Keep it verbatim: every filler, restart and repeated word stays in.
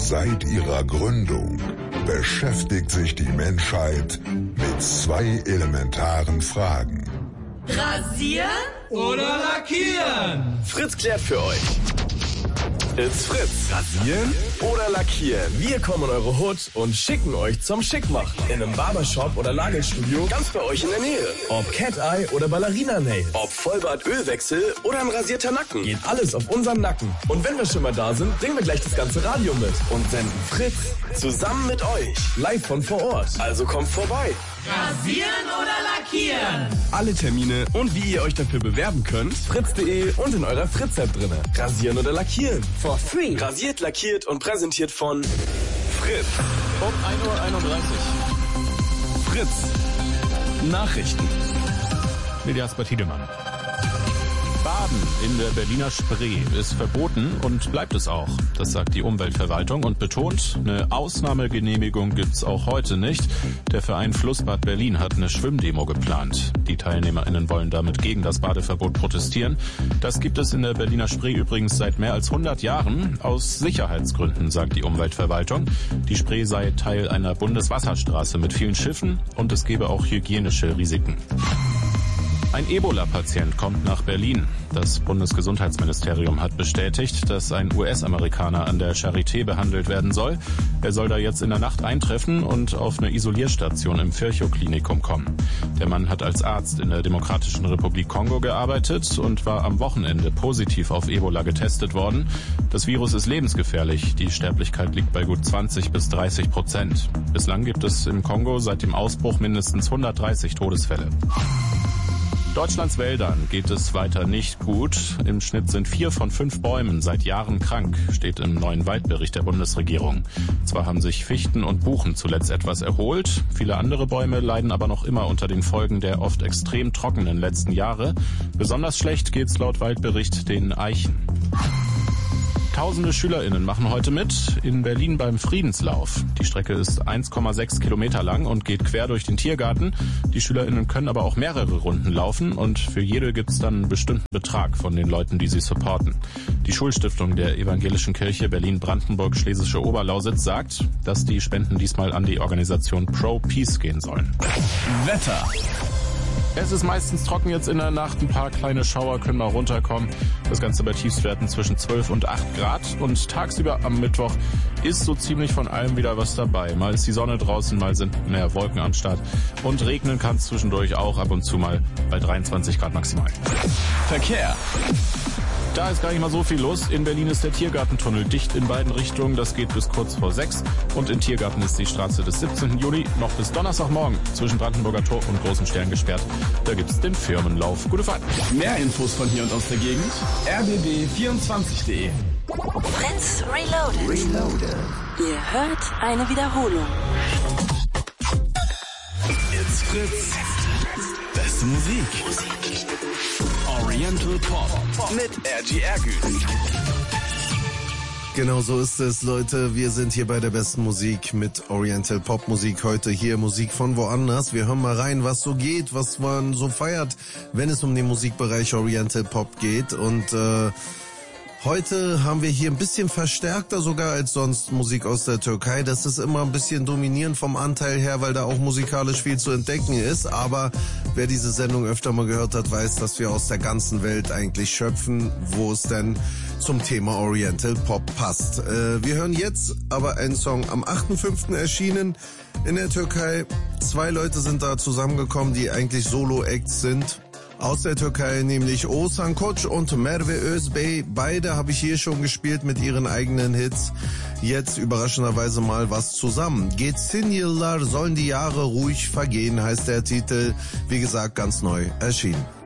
Seit ihrer Gründung beschäftigt sich die Menschheit mit zwei elementaren Fragen. Rasieren oder lackieren? Fritz klärt für euch. It's Fritz. Rasieren oder lackieren? Wir kommen in eure Hut und schicken euch zum Schickmachen. In einem Barbershop oder Nagelstudio ganz bei euch in der Nähe. Ob Cat-Eye oder Ballerina-Nails. Ob Vollbart-Ölwechsel oder ein rasierter Nacken. Geht alles auf unseren Nacken. Und wenn wir schon mal da sind, bringen wir gleich das ganze Radio mit und senden Fritz zusammen mit euch. Live von vor Ort. Also kommt vorbei. Rasieren oder lackieren? Alle Termine und wie ihr euch dafür bewerben könnt, fritz punkt de und in eurer Fritz-App drinne. Rasieren oder lackieren? For free. Rasiert, lackiert und präsentiert von Fritz. Um ein Uhr einunddreißig. Fritz. Nachrichten. Mit Jasper Tiedemann. Baden in der Berliner Spree ist verboten und bleibt es auch. Das sagt die Umweltverwaltung und betont, eine Ausnahmegenehmigung gibt's auch heute nicht. Der Verein Flussbad Berlin hat eine Schwimmdemo geplant. Die TeilnehmerInnen wollen damit gegen das Badeverbot protestieren. Das gibt es in der Berliner Spree übrigens seit mehr als hundert Jahren. Aus Sicherheitsgründen, sagt die Umweltverwaltung. Die Spree sei Teil einer Bundeswasserstraße mit vielen Schiffen und es gebe auch hygienische Risiken. Ein Ebola-Patient kommt nach Berlin. Das Bundesgesundheitsministerium hat bestätigt, dass ein U S-Amerikaner an der Charité behandelt werden soll. Er soll da jetzt in der Nacht eintreffen und auf eine Isolierstation im Virchow-Klinikum kommen. Der Mann hat als Arzt in der Demokratischen Republik Kongo gearbeitet und war am Wochenende positiv auf Ebola getestet worden. Das Virus ist lebensgefährlich. Die Sterblichkeit liegt bei gut zwanzig bis dreißig Prozent. Bislang gibt es im Kongo seit dem Ausbruch mindestens hundertdreißig Todesfälle. Deutschlands Wäldern geht es weiter nicht gut. Im Schnitt sind vier von fünf Bäumen seit Jahren krank, steht im neuen Waldbericht der Bundesregierung. Zwar haben sich Fichten und Buchen zuletzt etwas erholt, viele andere Bäume leiden aber noch immer unter den Folgen der oft extrem trockenen letzten Jahre. Besonders schlecht geht's laut Waldbericht den Eichen. Tausende SchülerInnen machen heute mit in Berlin beim Friedenslauf. Die Strecke ist eins Komma sechs Kilometer lang und geht quer durch den Tiergarten. Die SchülerInnen können aber auch mehrere Runden laufen und für jede gibt es dann einen bestimmten Betrag von den Leuten, die sie supporten. Die Schulstiftung der Evangelischen Kirche Berlin-Brandenburg-Schlesische Oberlausitz sagt, dass die Spenden diesmal an die Organisation Pro Peace gehen sollen. Wetter. Es ist meistens trocken jetzt in der Nacht, ein paar kleine Schauer können mal runterkommen. Das Ganze bei Tiefstwerten zwischen zwölf und acht Grad und tagsüber am Mittwoch ist so ziemlich von allem wieder was dabei. Mal ist die Sonne draußen, mal sind mehr Wolken am Start und regnen kann es zwischendurch auch ab und zu mal bei dreiundzwanzig Grad maximal. Verkehr. Da ist gar nicht mal so viel los. In Berlin ist der Tiergartentunnel dicht in beiden Richtungen. Das geht bis kurz vor sechs. Und in Tiergarten ist die Straße des siebzehnten Juli noch bis Donnerstagmorgen zwischen Brandenburger Tor und Großem Stern gesperrt. Da gibt's den Firmenlauf. Gute Fahrt. Mehr Infos von hier und aus der Gegend. r b b vierundzwanzig punkt de. Fritz Reloaded. Reloaded. Ihr hört eine Wiederholung. It's Fritz. Beste Musik. Oriental Pop mit R G Ergün. Genau so ist es, Leute. Wir sind hier bei der besten Musik mit Oriental Pop Musik. Heute hier Musik von woanders. Wir hören mal rein, was so geht, was man so feiert, wenn es um den Musikbereich Oriental Pop geht. Und äh, heute haben wir hier ein bisschen verstärkter sogar als sonst Musik aus der Türkei. Das ist immer ein bisschen dominierend vom Anteil her, weil da auch musikalisch viel zu entdecken ist. Aber wer diese Sendung öfter mal gehört hat, weiß, dass wir aus der ganzen Welt eigentlich schöpfen, wo es denn zum Thema Oriental Pop passt. Äh, wir hören jetzt aber einen Song am achten fünften erschienen in der Türkei. Zwei Leute sind da zusammengekommen, die eigentlich Solo-Acts sind. Aus der Türkei, nämlich Oğuzhan Koç und Merve Özbey. Beide habe ich hier schon gespielt mit ihren eigenen Hits. Jetzt überraschenderweise mal was zusammen. Geçsin yıllar, sollen die Jahre ruhig vergehen, heißt der Titel. Wie gesagt, ganz neu erschienen.